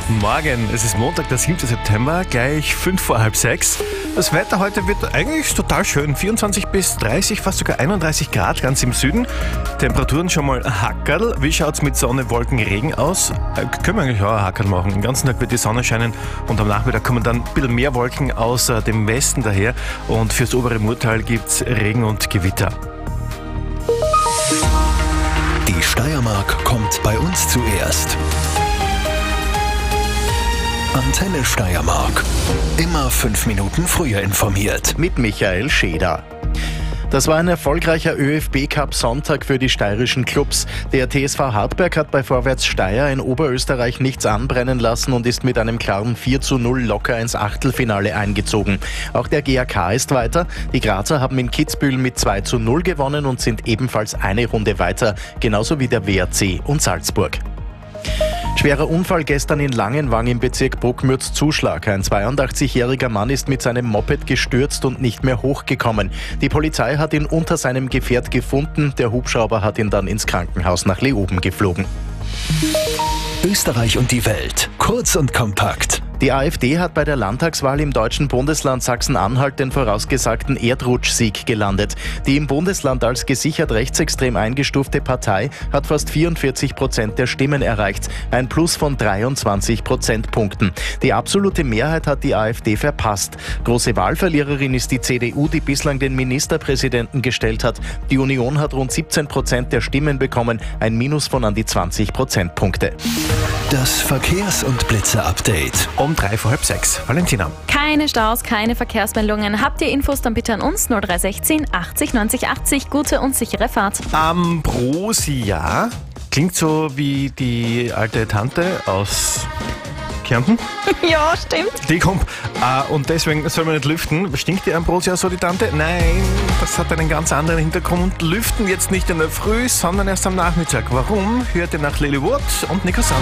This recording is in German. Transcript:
Guten Morgen, es ist Montag, der 7. September, gleich 5 vor halb 6. Das Wetter heute wird eigentlich total schön, 24 bis 30, fast sogar 31 Grad ganz im Süden. Temperaturen schon mal Hackerl. Wie schaut's mit Sonne, Wolken, Regen aus? Können wir eigentlich auch ein Hackerl machen. Den ganzen Tag wird die Sonne scheinen und am Nachmittag kommen dann ein bisschen mehr Wolken aus dem Westen daher. Und fürs obere Murtal gibt's Regen und Gewitter. Die Steiermark kommt bei uns zuerst. Antenne Steiermark. Immer 5 Minuten früher informiert. Mit Michael Scheder. Das war ein erfolgreicher ÖFB-Cup-Sonntag für die steirischen Clubs. Der TSV Hartberg hat bei Vorwärts Steyr in Oberösterreich nichts anbrennen lassen und ist mit einem klaren 4:0 locker ins Achtelfinale eingezogen. Auch der GAK ist weiter. Die Grazer haben in Kitzbühel mit 2:0 gewonnen und sind ebenfalls eine Runde weiter, genauso wie der WRC und Salzburg. Schwerer Unfall gestern in Langenwang im Bezirk Bruckmürz-Zuschlag. Ein 82-jähriger Mann ist mit seinem Moped gestürzt und nicht mehr hochgekommen. Die Polizei hat ihn unter seinem Gefährt gefunden. Der Hubschrauber hat ihn dann ins Krankenhaus nach Leoben geflogen. Österreich und die Welt. Kurz und kompakt. Die AfD hat bei der Landtagswahl im deutschen Bundesland Sachsen-Anhalt den vorausgesagten Erdrutschsieg gelandet. Die im Bundesland als gesichert rechtsextrem eingestufte Partei hat fast 44% der Stimmen erreicht, ein Plus von 23 Prozentpunkten. Die absolute Mehrheit hat die AfD verpasst. Große Wahlverliererin ist die CDU, die bislang den Ministerpräsidenten gestellt hat. Die Union hat rund 17% der Stimmen bekommen, ein Minus von an die 20 Prozentpunkte. Das Verkehrs- und Blitze-Update. Um 3 vor halb 6. Valentina. Keine Staus, keine Verkehrsmeldungen. Habt ihr Infos, dann bitte an uns 0316 80 90 80. Gute und sichere Fahrt. Ambrosia klingt so wie die alte Tante aus Kärnten. Ja, stimmt. Die kommt. Und deswegen soll man nicht lüften. Stinkt die Ambrosia so, die Tante? Nein, das hat einen ganz anderen Hintergrund. Lüften jetzt nicht in der Früh, sondern erst am Nachmittag. Warum? Hört ihr nach Lily Wood und Nico Sand.